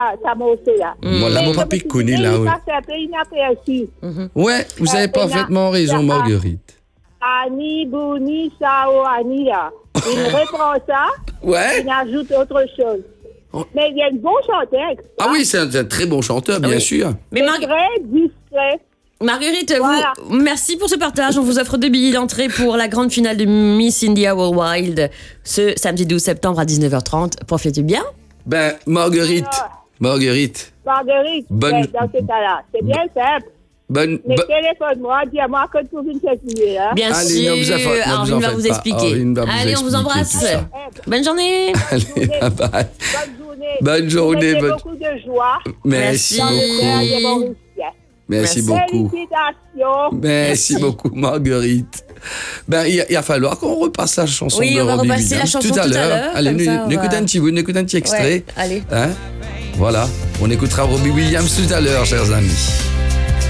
ça m'a aussi là. Moi, là, mon papi connaît là. Il passe un peu inaperçu. Ouais, vous avez parfaitement raison, Marguerite. Annie, Bouni, Sao, Annie là. Il reprend ça, Ouais. il ajoute autre chose. Mais il y a une bonne chanteuse. Ah oui, c'est un très bon chanteur, bien sûr. Mais Très discret. Marguerite, Voilà. merci pour ce partage. On vous offre 2 billets d'entrée pour la grande finale de Miss India Worldwide ce samedi 12 septembre à 19h30. Profitez bien. Ben, Marguerite. Marguerite, Bonne- dans ce cas-là, c'est bien simple. Bonne. Mais téléphone-moi, dis-moi quand tu viens t'appuyer. Hein. Bien Allez, sûr. ne vous en faites Arvine va pas. vous expliquer. Arvine va vous Allez, on vous expliquer embrasse. tout ça. Bonne journée. Allez, bye bye. Bonne journée. Bonne journée, Vous mettez bonne- beaucoup de joie. Merci Merci. beaucoup. Dans le cœur des Mauriciens. Merci beaucoup. Félicitations. Merci beaucoup, Marguerite. Ben, il va falloir qu'on repasse la chanson Oui, de on va Robbie repasser la Williams chanson tout à l'heure, Allez, comme ça, on nous écoutons va- un petit bout, nous écoutons un petit extrait. Ouais, allez. Hein? Voilà, on écoutera Robbie Williams tout à l'heure, chers amis.